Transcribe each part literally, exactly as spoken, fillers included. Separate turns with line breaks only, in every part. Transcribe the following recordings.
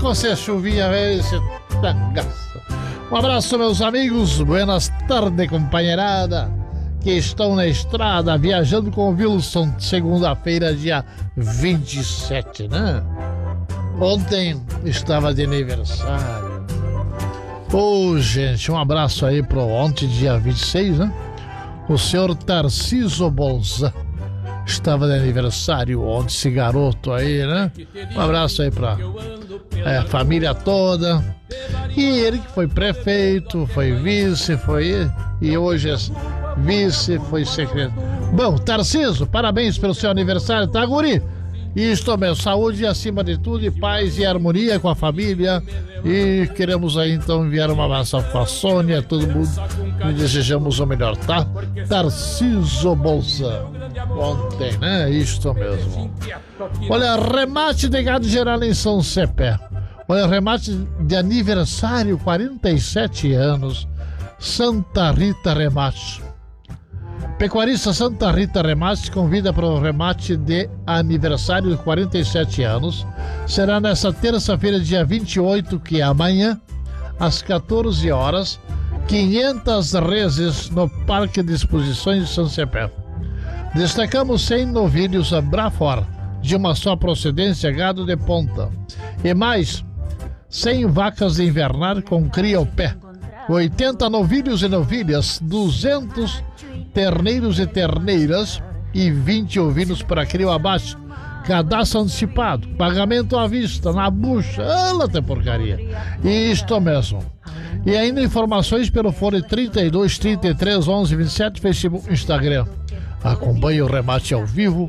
com essa chuvinha, velho, esse tangaço. Um abraço, meus amigos. Buenas tardes, companheirada, que estão na estrada, viajando com o Wilson, segunda-feira, dia vinte e sete, né? Ontem estava de aniversário. Ô, oh, gente, um abraço aí pro ontem, dia vinte e seis, né? O senhor Tarciso Bolzan estava de aniversário ontem, esse garoto aí, né? Um abraço aí pra é, a família toda. E ele que foi prefeito, foi vice, foi... E hoje é vice, foi secretário. Bom, Tarciso, parabéns pelo seu aniversário, tá, guri? Isto mesmo, saúde acima de tudo, e paz e harmonia com a família. E queremos aí então enviar um abraço pra Sônia, todo mundo, e desejamos o melhor, tá? Tarciso Bolzan, ontem, né? Isto mesmo. Olha, remate de gado geral em São Cepé. Olha, remate de aniversário, quarenta e sete anos, Santa Rita Remate. Pecuarista Santa Rita Remate convida para o remate de aniversário de quarenta e sete anos. Será nesta terça-feira, dia vinte e oito, que é amanhã, às quatorze horas, quinhentas reses no Parque de Exposições de São Cepé. Destacamos cem novilhos Brafor, de uma só procedência, gado de ponta. E mais, cem vacas de invernar com cria ao pé. oitenta novilhos e novilhas, duzentos terneiros e terneiras e vinte ovinos para cria abaixo. Cadastro antecipado, pagamento à vista, na bucha, ela tem porcaria. Isto mesmo. E ainda informações pelo fone trinta e dois, trinta e três, onze, vinte e sete, Facebook, Instagram. Acompanhe o remate ao vivo,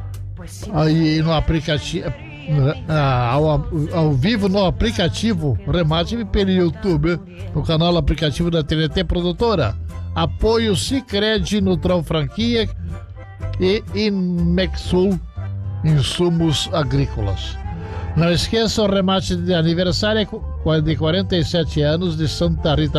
aí no aplicativo, ao, ao vivo no aplicativo Remate pelo YouTube, no canal aplicativo da T N T Produtora. Apoio Sicredi, Nutrão Franquia e Inmexul Insumos Agrícolas. Não esqueça, o remate de aniversário de quarenta e sete anos de Santa Rita